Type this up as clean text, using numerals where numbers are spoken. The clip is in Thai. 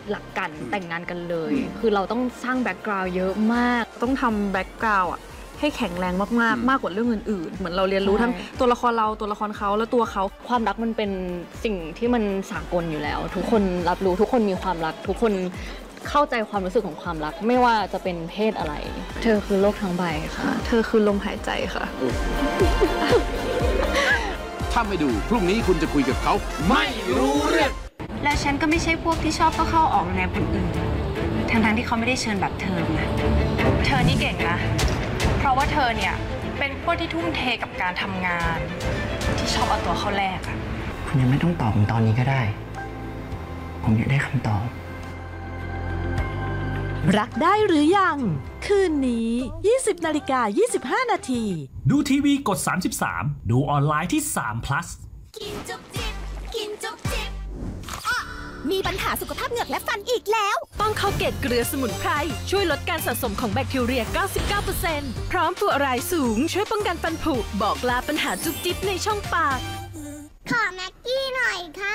หลักกันแต่งงานกันเลยคือเราต้องสร้างแบ็กกราวด์เยอะมากต้องทำแบ็กกราวด์ให้แข็งแรงมากๆมากกว่าเรื่องอื่นๆเหมือนเราเรียนรู้ทั้งตัวละครเราตัวละครเขาและตัวเขาความรักมันเป็นสิ่งที่มันสากลอยู่แล้วทุกคนรับรู้ทุกคนมีความรักทุกคนเข้าใจความรู้สึกของความรักไม่ว่าจะเป็นเพศอะไรเธอคือโลกทั้งใบค่ะเธอคือลมหายใจค่ะถ้าไม่ดูพรุ่งนี้คุณจะคุยกับเขาไม่รู้เรื่องและฉันก็ไม่ใช่พวกที่ชอบเข้าออกในคนอื่นทั้งที่เขาไม่ได้เชิญแบบเธอนะเธอนี่เก่งนะเพราะว่าเธอเนี่ยเป็นพวกที่ทุ่มเทกับการทำงานที่ชอบเอาตัวเข้าแลกอะคุณยังไม่ต้องตอบผมตอนนี้ก็ได้ผมอยากได้คำตอบรักได้หรือยังคืนนี้ 20:25 นาทีดูทีวีกด 33 ดูออนไลน์ที่3 plus กินจุ๊บจิ๊บกินจุ๊บจิ๊บมีปัญหาสุขภาพเหงือกและฟันอีกแล้วต้องเข้าเกตเกลือสมุนไพรช่วยลดการสะสมของแบคทีเรีย 99% พร้อมฟลูออไรด์สูงช่วยป้องกันฟันผุบอกลาปัญหาจุ๊บจิ๊บในช่องปากขอแม็กกี้หน่อยค่ะ